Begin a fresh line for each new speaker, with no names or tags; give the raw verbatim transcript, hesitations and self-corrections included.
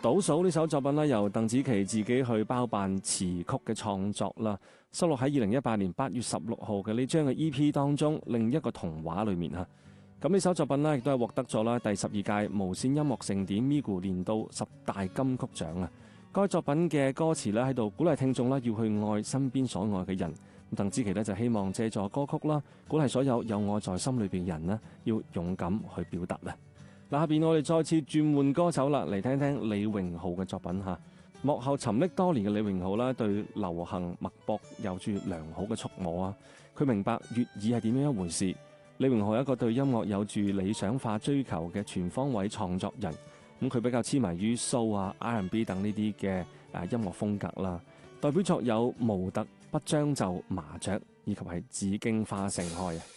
倒數呢首作品呢，由鄧紫棋自己去包辦詞曲嘅創作啦，收錄喺二零一八年八月十六號嘅呢張嘅 E P 當中，另一個童話裏面嚇。咁呢首作品呢，亦都係獲得咗啦第十二屆無線音樂盛典 M I G U 年度十大金曲獎啊！該作品嘅歌詞呢，喺度鼓勵聽眾啦，要去愛身邊所愛嘅人。鄧紫棋呢，就希望借助歌曲啦，鼓勵所有有愛在心裏邊嘅人呢，要勇敢去表達啦。嗱，下邊我哋再次轉換歌手啦，嚟聽聽李榮浩嘅作品嚇。幕後沉溺多年嘅李榮浩啦，對流行脈搏有住良好嘅觸摸啊！佢明白粵語係點樣一回事。李榮浩係一個對音樂有住理想化追求嘅全方位創作人。咁佢比較痴迷於 soul 啊、R and B 等呢啲嘅誒音樂風格啦。代表作有《模特》、《不將就》、《麻雀》以及係《紫荊花盛開》啊。